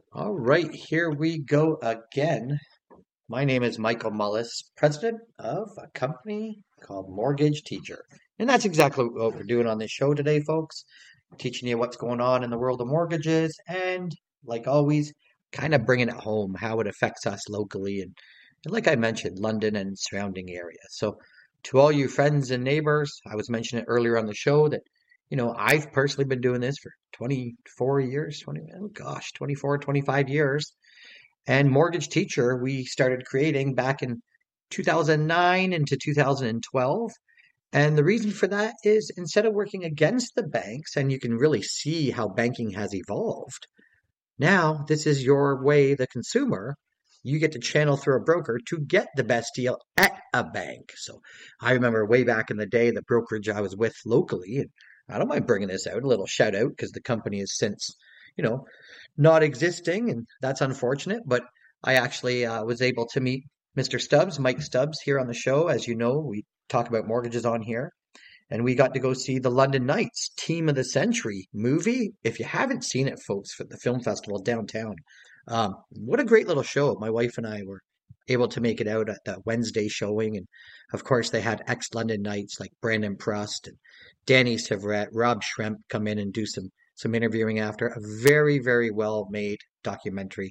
All right, here we go again. My name is Michael Mullis, president of a company called Mortgage Teacher. And that's exactly what we're doing on this show today, folks. Teaching you what's going on in the world of mortgages and, like always, kind of bringing it home, how it affects us locally and like I mentioned, London and surrounding areas. So, to all you friends and neighbors, I was mentioning it earlier on the show that I've personally been doing this for 24 years, 20, oh gosh, 24, 25 years. And Mortgage Teacher, we started creating back in 2009 into 2012. And the reason for that is instead of working against the banks, and you can really see how banking has evolved, now this is your way, the consumer. You get to channel through a broker to get the best deal at a bank. So I remember way back in the day, the brokerage I was with locally, and I don't mind bringing this out, a little shout out because the company is since, you know, not existing, and that's unfortunate. But I actually was able to meet Mr. Stubbs, Mike Stubbs, here on the show. As you know, we talk about mortgages on here, and we got to go see the London Knights Team of the Century movie. If you haven't seen it, folks, for the film festival downtown, what a great little show. My wife and I were able to make it out at the Wednesday showing. And of course, they had ex London Knights like Brandon Prust and Danny Severett, Rob Schremp come in and do some interviewing after. A very, very well made documentary.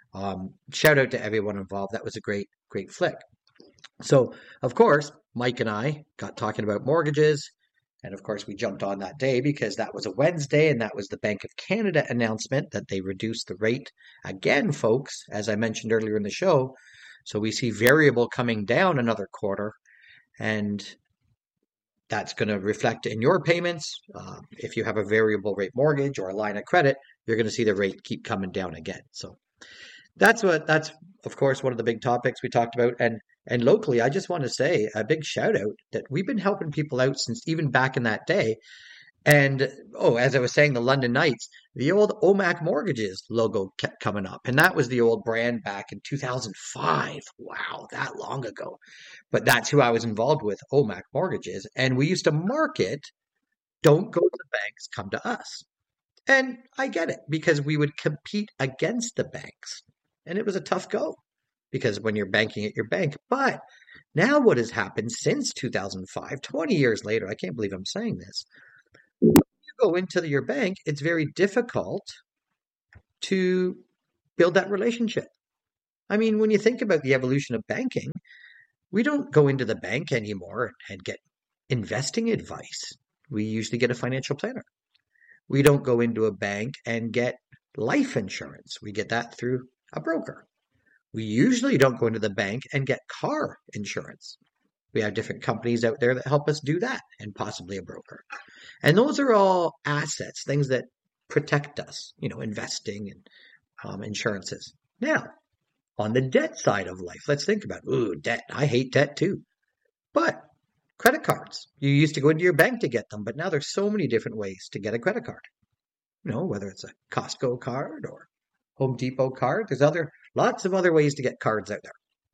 Shout out to everyone involved. That was a great flick. So, of course, Mike and I got talking about mortgages. And of course, we jumped on that day because that was a Wednesday and that was the Bank of Canada announcement that they reduced the rate again, folks, as I mentioned earlier in the show. So we see variable coming down another quarter, and that's going to reflect in your payments. If you have a variable rate mortgage or a line of credit, you're going to see the rate keep coming down again. So that's of course one of the big topics we talked about. And locally, I just want to say a big shout out that we've been helping people out since even back in that day. And oh, as I was saying, the London Knights, the old OMAC Mortgages logo kept coming up. And that was the old brand back in 2005. Wow, that long ago. But that's who I was involved with, OMAC Mortgages. And we used to market, don't go to the banks, come to us. And I get it because we would compete against the banks. And it was a tough go because when you're banking at your bank. But now what has happened since 2005, 20 years later, I can't believe I'm saying this. When you go into your bank, it's very difficult to build that relationship. I mean, when you think about the evolution of banking, we don't go into the bank anymore and get investing advice. We usually get a financial planner. We don't go into a bank and get life insurance. We get that through a broker. We usually don't go into the bank and get car insurance. We have different companies out there that help us do that and possibly a broker. And those are all assets, things that protect us, investing and insurances. Now, on the debt side of life, let's think about, ooh, debt. I hate debt too. But credit cards, you used to go into your bank to get them, but now there's so many different ways to get a credit card. Whether it's a Costco card or Home Depot card, there's lots of other ways to get cards out there.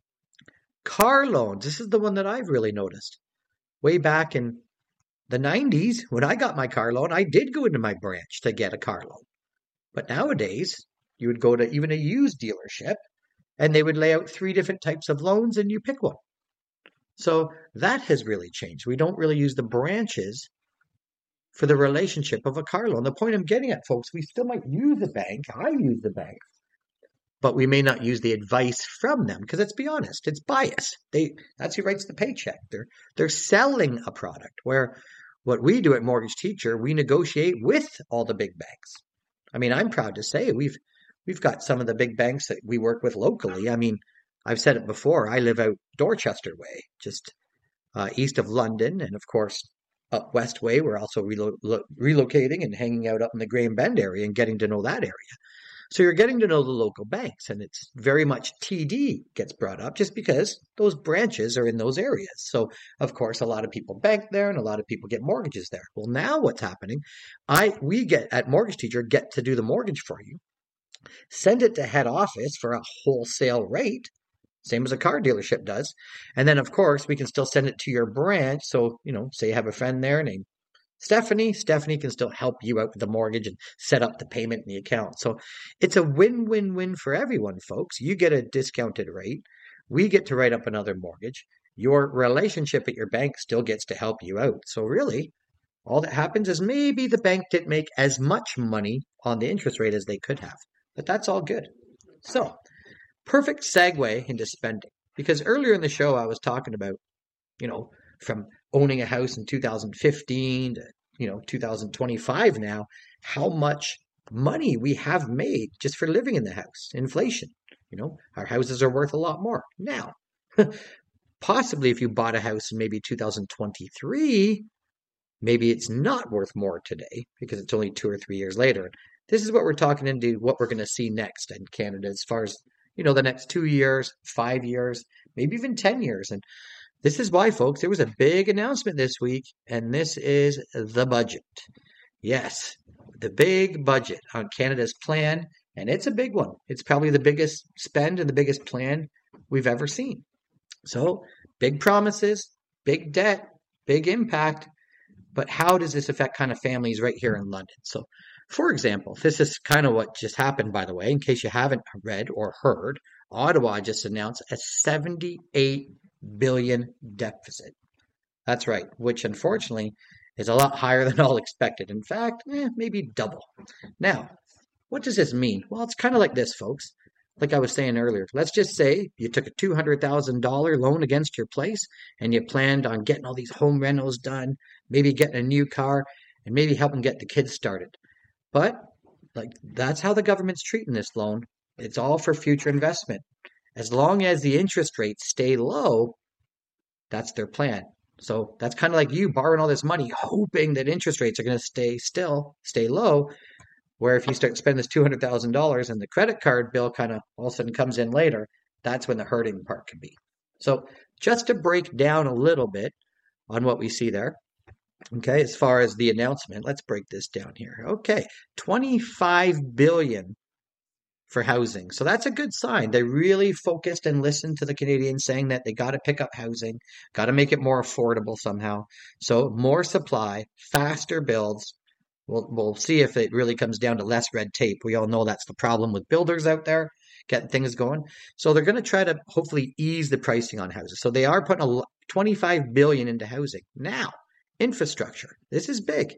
Car loans, this is the one that I've really noticed. Way back in the 90s, when I got my car loan, I did go into my branch to get a car loan. But nowadays, you would go to even a used dealership and they would lay out three different types of loans and you pick one. So that has really changed. We don't really use the branches for the relationship of a car loan. The point I'm getting at, folks, we still might use a bank. I use the bank, but we may not use the advice from them because let's be honest, it's bias. That's who writes the paycheck. They're selling a product. Where what we do at Mortgage Teacher, we negotiate with all the big banks. I mean, I'm proud to say we've got some of the big banks that we work with locally. I mean, I've said it before. I live out Dorchester way, just east of London, and of course up West Way. We're also relocating and hanging out up in the Graham Bend area and getting to know that area. So you're getting to know the local banks, and it's very much TD gets brought up just because those branches are in those areas. So of course, a lot of people bank there, and a lot of people get mortgages there. Well, now what's happening? We get at Mortgage Teacher get to do the mortgage for you, send it to head office for a wholesale rate, same as a car dealership does. And then, of course, we can still send it to your branch. So, say you have a friend there named Stephanie can still help you out with the mortgage and set up the payment in the account. So it's a win-win-win for everyone, folks. You get a discounted rate. We get to write up another mortgage. Your relationship at your bank still gets to help you out. So really, all that happens is maybe the bank didn't make as much money on the interest rate as they could have, but that's all good. So, perfect segue into spending. Because earlier in the show, I was talking about, you know, from owning a house in 2015 to, 2025 now, how much money we have made just for living in the house. Inflation. Our houses are worth a lot more now. Possibly if you bought a house in maybe 2023, maybe it's not worth more today because it's only 2 or 3 years later. This is what we're talking into what we're going to see next in Canada as far as, the next 2 years, 5 years, maybe even 10 years. And this is why, folks, there was a big announcement this week, and this is the budget. Yes, the big budget on Canada's plan, and it's a big one. It's probably the biggest spend and the biggest plan we've ever seen. So, big promises, big debt, big impact. But how does this affect kind of families right here in London? So, for example, this is kind of what just happened, by the way, in case you haven't read or heard, Ottawa just announced a $78 billion deficit. That's right, which unfortunately is a lot higher than all expected. In fact, maybe double. Now, what does this mean? Well, it's kind of like this, folks. Like I was saying earlier, let's just say you took a $200,000 loan against your place and you planned on getting all these home renos done, maybe getting a new car, and maybe helping get the kids started. But that's how the government's treating this loan. It's all for future investment. As long as the interest rates stay low, that's their plan. So that's kind of like you borrowing all this money, hoping that interest rates are going to stay low. Where if you start spending this $200,000 and the credit card bill kind of all of a sudden comes in later, that's when the hurting part can be. So just to break down a little bit on what we see there, okay, as far as the announcement, let's break this down here. Okay, $25 billion for housing. So that's a good sign. They really focused and listened to the Canadians saying that they got to pick up housing, got to make it more affordable somehow. So more supply, faster builds. We'll see if it really comes down to less red tape. We all know that's the problem with builders out there getting things going. So they're going to try to hopefully ease the pricing on houses. So they are putting $25 billion into housing. Now, infrastructure. This is big.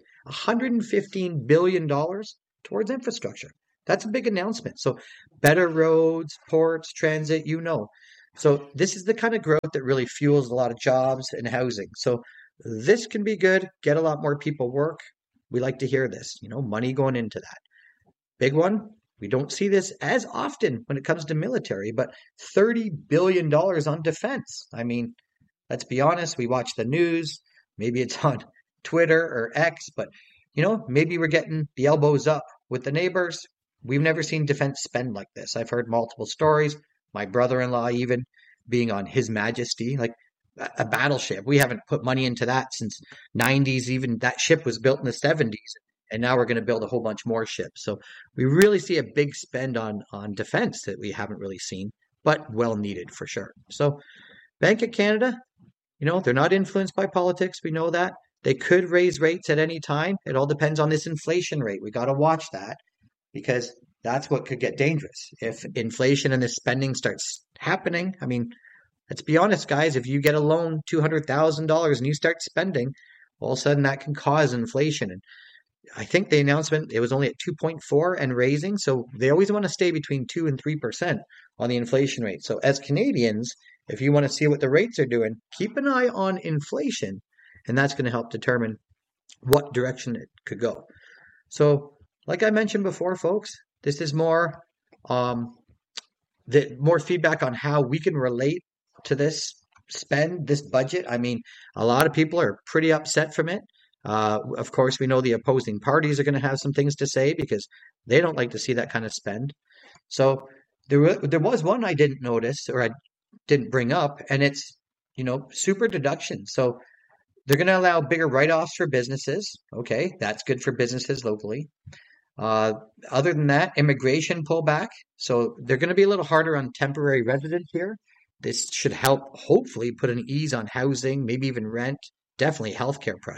$115 billion towards infrastructure. That's a big announcement. So better roads, ports, transit, So this is the kind of growth that really fuels a lot of jobs and housing. So this can be good, get a lot more people work. We like to hear this, money going into that. Big one, we don't see this as often when it comes to military, but $30 billion on defense. I mean, let's be honest, we watch the news, maybe it's on Twitter or X, but, maybe we're getting the elbows up with the neighbors. We've never seen defense spend like this. I've heard multiple stories, my brother-in-law even being on His Majesty, like a battleship. We haven't put money into that since 90s. Even that ship was built in the 70s. And now we're going to build a whole bunch more ships. So we really see a big spend on defense that we haven't really seen, but well needed for sure. So Bank of Canada, they're not influenced by politics. We know that. They could raise rates at any time. It all depends on this inflation rate. We got to watch that because that's what could get dangerous. If inflation and this spending starts happening, I mean, let's be honest, guys, if you get a loan, $200,000, and you start spending, all of a sudden that can cause inflation. And I think the announcement, it was only at 2.4 and raising. So they always want to stay between 2 and 3% on the inflation rate. So as Canadians, if you want to see what the rates are doing, keep an eye on inflation. And that's going to help determine what direction it could go. So like I mentioned before, folks, this is more feedback on how we can relate to this budget. I mean, a lot of people are pretty upset from it. Of course, we know the opposing parties are going to have some things to say because they don't like to see that kind of spend. So there was one I didn't notice or I didn't bring up, and it's, super deduction. So they're going to allow bigger write-offs for businesses. Okay, that's good for businesses locally. Other than that, immigration pullback. So they're going to be a little harder on temporary residents here. This should help hopefully put an ease on housing, maybe even rent, definitely healthcare pressure.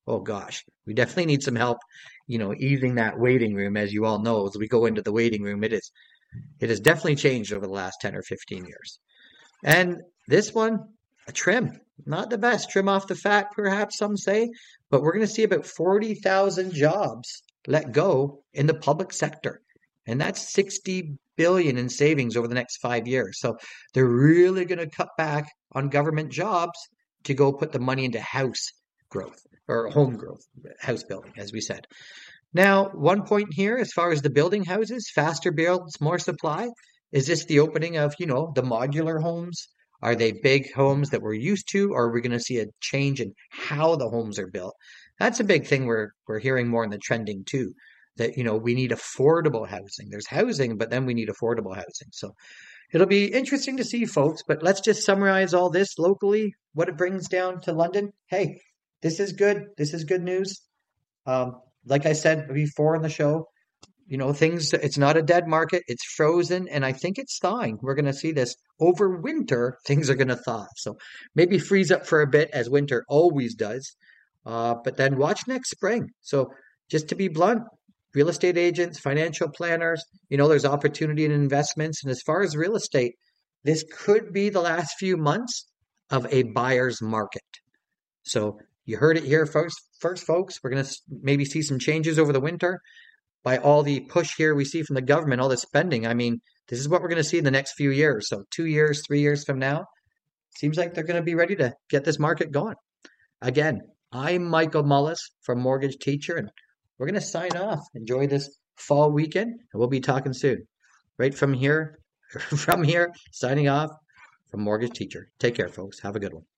oh gosh, we definitely need some help, easing that waiting room. As you all know, as we go into the waiting room, it has definitely changed over the last 10 or 15 years. And this one, a trim, not the best trim off the fat, perhaps some say, but we're going to see about 40,000 jobs let go in the public sector. And that's 60 billion in savings over the next 5 years. So they're really going to cut back on government jobs to go put the money into house growth or home growth, house building, as we said. Now, one point here, as far as the building houses, faster builds, more supply. Is this the opening of, the modular homes? Are they big homes that we're used to, or are we going to see a change in how the homes are built? That's a big thing we're hearing more in the trending too. That, we need affordable housing. There's housing, but then we need affordable housing. So it'll be interesting to see, folks. But let's just summarize all this locally, what it brings down to London. Hey, this is good. This is good news. Like I said before in the show, it's not a dead market. It's frozen, and I think it's thawing. We're going to see this over winter. Things are going to thaw. So maybe freeze up for a bit, as winter always does. But then watch next spring. So just to be blunt, real estate agents, financial planners, there's opportunity in investments. And as far as real estate, this could be the last few months of a buyer's market. So you heard it here first, folks. We're going to maybe see some changes over the winter by all the push here we see from the government, all the spending. I mean, this is what we're going to see in the next few years. So 2 years, 3 years from now, seems like they're going to be ready to get this market going. Again, I'm Michael Mullis from Mortgage Teacher, and we're going to sign off. Enjoy this fall weekend, and we'll be talking soon. Right from here, signing off from Mortgage Teacher. Take care, folks. Have a good one.